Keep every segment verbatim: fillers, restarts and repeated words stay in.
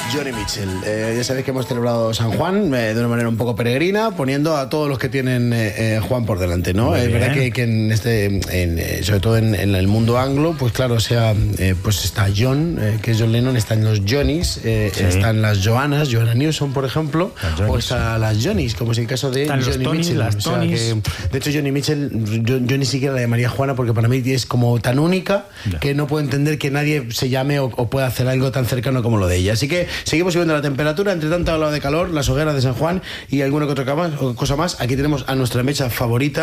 Joni Mitchell. Eh, ya sabéis que hemos celebrado San Juan eh, de una manera un poco peregrina, poniendo a todos los que tienen eh, eh, Juan por delante, ¿no? Es verdad que, que en este, en, eh, sobre todo en, en el mundo anglo, pues claro, o sea, eh, pues está John, eh, que es John Lennon, están los Johnnys, eh, sí. están las Joannas, Joanna Newsom, por ejemplo, o están las Johnnys, como es el caso de están Joni Tonys, Mitchell. Las o sea, Tonys. que, de hecho, Joni Mitchell, yo, yo ni siquiera la llamaría Juana, porque para mí es como tan única yeah. que no puedo entender que nadie se llame o, o pueda hacer algo tan cercano como lo de ella. Así que seguimos subiendo la temperatura, entre tanta ola de calor, las hogueras de San Juan y alguna que otra cosa más. Aquí tenemos a nuestra mecha favorita.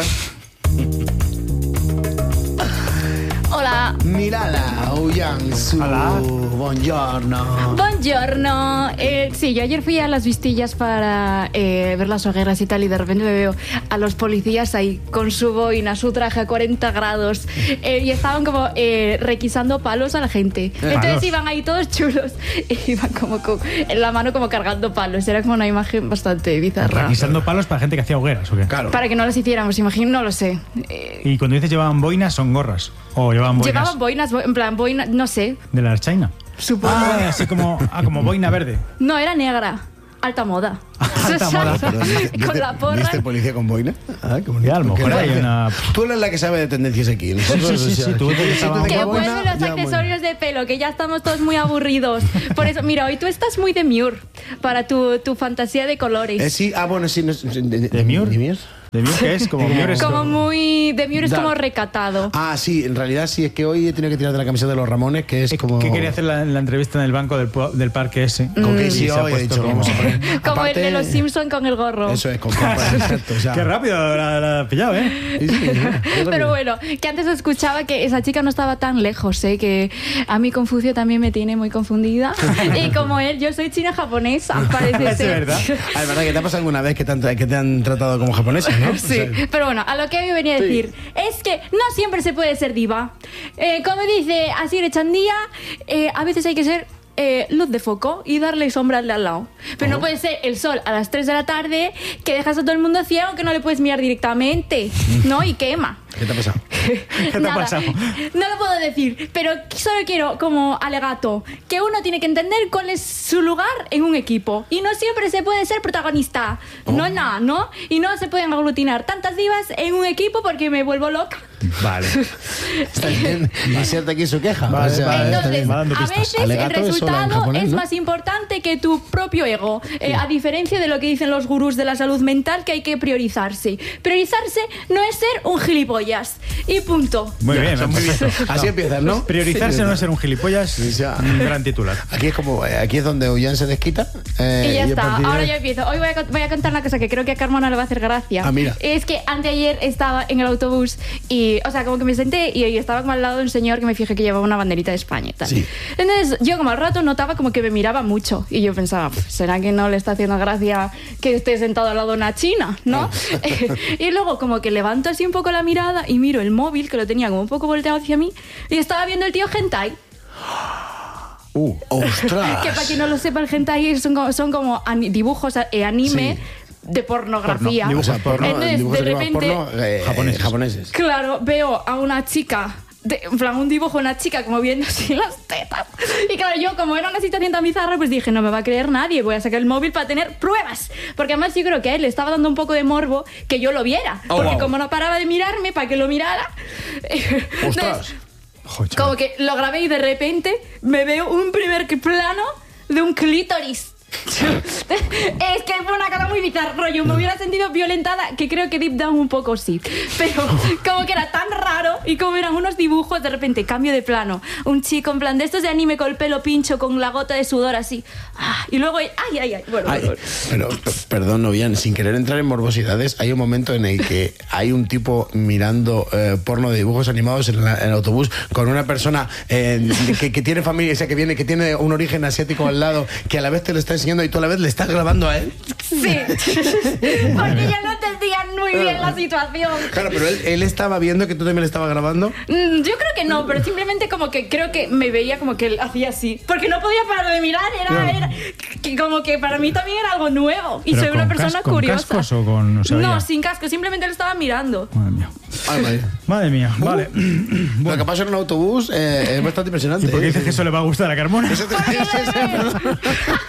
Hola. Mirala, Uyansu. Hola. Buongiorno. Buongiorno. Eh, sí, yo ayer fui a las Vistillas para eh, ver las hogueras y tal, y de repente me veo a los policías ahí con su boina, su traje a cuarenta grados, eh, y estaban como eh, requisando palos a la gente. Entonces ¿Palos? Iban ahí todos chulos, e iban como con, en la mano como cargando palos. Era como una imagen bastante bizarra. Requisando palos para gente que hacía hogueras, ¿o qué? Claro. Para que no las hiciéramos, imagino, no lo sé. Eh, Y cuando dices llevaban boinas, son gorras. O llevaban boinas. Llevaban boinas, bo- en plan, boina, no sé, De la China. supongo. Ah, así como, ah, como boina verde. No, era negra. Alta moda. Alta moda. Pero, ¿viste, Con la porra. ¿Viste policía con boina? Ah, qué bonito. Ya, a lo mejor Qué hay grande. una- Tú eres la que sabe de tendencias aquí. Nosotros, Sí, sí, sí, o sea, sí, tú si te te estabas- digo Que boina, vuelven los ya, accesorios de pelo, que ya estamos todos muy aburridos. Por eso, mira, hoy tú estás muy demure para tu, tu fantasía de colores. Eh, sí, ah, bueno, sí. No, de, de, ¿Demure? ¿Demure? ¿De mí qué es? Como Mior es Como muy... Demure es Da- como recatado. Ah, sí, en realidad sí, es que hoy he tenido que tirar de la camiseta de los Ramones, que es como... ¿Qué quería hacer la, la entrevista en el banco del, pu- del parque ese? Con que Y sí, se ha hoy he puesto dicho, como- vamos a poner... Como Aparte- el de los Simpson con el gorro. Eso es, con capas, exacto. O sea, Qué rápido la, la has pillado, ¿eh? sí, sí, sí, qué rápido. Pero bueno, que antes escuchaba que esa chica no estaba tan lejos, ¿eh? Que a mí Confucio también me tiene muy confundida. Y como él, yo soy china japonesa, parece Es ser. verdad. Ah, es verdad que te ha pasado alguna vez que te han, que te han tratado como japonesa, ¿no? O Sí, sea, pero bueno, a lo que hoy venía a decir es que no siempre se puede ser diva. Eh, como dice Asir Echandía, eh, a veces hay que ser eh, luz de foco y darle sombra al de al lado. Pero no puede ser el sol a las tres de la tarde que dejas a todo el mundo ciego, que no le puedes mirar directamente, ¿no? Y quema. ¿Qué te ha pasado? ¿Qué te ha Nada, pasado? no lo puedo decir, pero solo quiero como alegato que uno tiene que entender cuál es su lugar en un equipo y no siempre se puede ser protagonista. No, no, no. Y no se pueden aglutinar tantas divas en un equipo porque me vuelvo loca. Vale. Está bien. Inserta aquí su queja. Vale, o sea, vale. está Entonces, bien. Va dando a pistas. veces el Alegato es sola en resultado japonés, es ¿no? más importante que tu propio ego. Eh, a diferencia de lo que dicen los gurús de la salud mental, que hay que priorizarse. Priorizarse no es ser un gilipollas. Y punto. Muy bien, Son muy bien. perfecto. Así empiezas, ¿no? Priorizarse no es ser un gilipollas, Sí, ya. un gran titular. Aquí es como, eh, aquí es donde Ullan se desquita. eh, Y ya a está, partir de- ahora ya empiezo. Hoy voy a, co- voy a contar una cosa que creo que a Carmona le va a hacer gracia. Ah, mira. Es que anteayer estaba en el autobús y, o sea, como que me senté y, y estaba como al lado de un señor que me fijé que llevaba una banderita de España y tal. Sí. Entonces yo como al rato notaba como que me miraba mucho y yo pensaba, "Pf, ¿será que no le está haciendo gracia que esté sentado al lado de una china? ¿No? Y luego como que levanto así un poco la mirada y miro el móvil, que lo tenía como un poco volteado hacia mí, y estaba viendo el tío hentai. Uh, ostras. Que para quien no lo sepa, el hentai son como, son como ani- dibujos eh, anime Sí. de pornografía. Porno, O sea, porno, Entonces, dibujos de animados repente, porno, eh, japoneses. japoneses. claro, veo a una chica, de, en plan, un dibujo de una chica como viendo así las tetas. Y claro, yo como era una situación tan bizarra, pues dije, no me va a creer nadie, voy a sacar el móvil para tener pruebas. Porque además yo creo que a él le estaba dando un poco de morbo que yo lo viera. Oh, porque wow. como no paraba de mirarme para que lo mirara... Ostras. entonces, Joder, chaval. como que lo grabé y de repente me veo un primer plano de un clítoris. Es que fue una cara muy bizarra, rollo, me hubiera sentido violentada, que creo que deep down un poco sí, pero como que era tan raro y como eran unos dibujos, de repente cambio de plano, un chico en plan de estos de anime con el pelo pincho, con la gota de sudor así, ah, y luego, ay, ay, ay, bueno, Ay, bueno. pero, p- perdón, Novian, sin querer entrar en morbosidades, hay un momento en el que hay un tipo mirando eh, porno de dibujos animados en, la- en el autobús con una persona eh, que, que tiene familia, o sea, que viene, que tiene un origen asiático al lado, que a la vez te lo está enseñando y tú a la vez le estás grabando a él. Sí, porque yo no entendía muy bien la situación. Claro, pero él, él estaba viendo que tú también le estabas grabando. Mm, Yo creo que no, pero simplemente como que creo que me veía como que él hacía así. Porque no podía parar de mirar, era, Claro. era que como que para mí también era algo nuevo. Y ¿Pero soy una con persona cas- con curiosa. cascos o con- no se No, veía? sin casco, simplemente lo estaba mirando. Madre mía. Ay, madre. Madre mía, vale. Lo que pasa en un autobús eh, es bastante impresionante. ¿Y por qué ¿eh? dices que eso le va a gustar a Carmona? Eso te- eso- eso- perdón.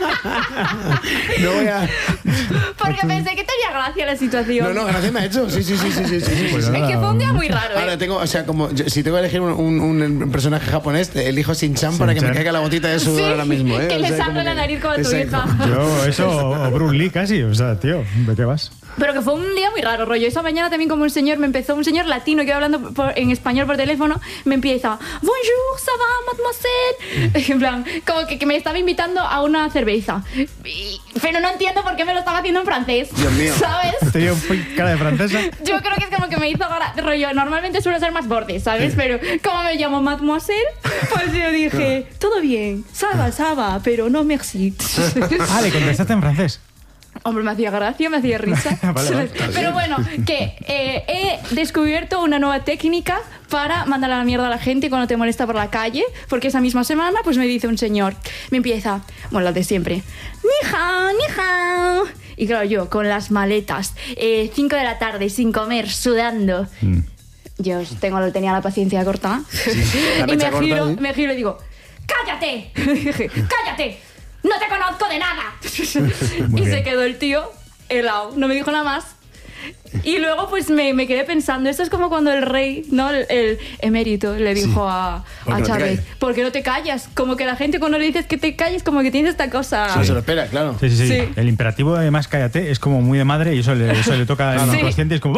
No voy a... Porque pensé que tenía gracia la situación. No, no, gracias me ha hecho. Sí, sí, sí, sí, sí, sí, sí, Pues sí. nada. Es que fue un día muy raro, ¿eh? Ahora tengo, o sea, como yo- si tengo que elegir un, un- un personaje japonés, elijo Shin-Chan para que me Shin-Chan. caiga la gotita de sudor Sí, ahora mismo, ¿eh? que O le sea, sangre como la que- nariz como a tu Exacto. hija. Yo, eso, o Bruce Lee casi, o sea, tío, ¿de qué vas? Pero que fue un día muy raro, rollo. Esa mañana también como un señor me empezó, un señor latino que iba hablando por- en español por teléfono, me empieza, bonjour, ça va, mademoiselle. En plan, como que, que me estaba invitando a una cerveza. Y- pero no entiendo por qué me lo estaba haciendo en francés. Dios mío. ¿Sabes? Te dio cara de francesa. Yo creo que es como que me hizo gra- rollo. Normalmente suelo ser más borde, ¿sabes? Pero como me llamo mademoiselle, pues yo dije, todo bien, ça va, ça va, pero no merci. Ah, le contestaste en francés. Hombre, me hacía gracia, me hacía risa. Vale, vale. Pero bueno, que eh, he descubierto una nueva técnica para mandar a la mierda a la gente cuando te molesta por la calle, porque esa misma semana pues me dice un señor, me empieza, bueno, lo de siempre, ni hao, ni hao. Y claro, yo con las maletas, eh, cinco de la tarde, sin comer, sudando. Mm. Yo tengo, tenía la paciencia corta. la y me mecha corta, giro, ¿sí? me giro y digo, ¡cállate! ¡Cállate! ¡No te conozco de nada! Muy y bien. se quedó el tío helado, no me dijo nada más. Y luego pues me, me quedé pensando, esto es como cuando el rey, ¿no? El, el emérito le dijo a, ¿Por a qué no te Chávez, callas? ¿por qué no te callas? Como que la gente cuando le dices que te calles, como que tienes esta cosa... No se lo espera, claro. Sí, sí, sí, Sí. El imperativo, además, cállate, es como muy de madre y eso le, eso le toca al Sí. inconsciente. Es como,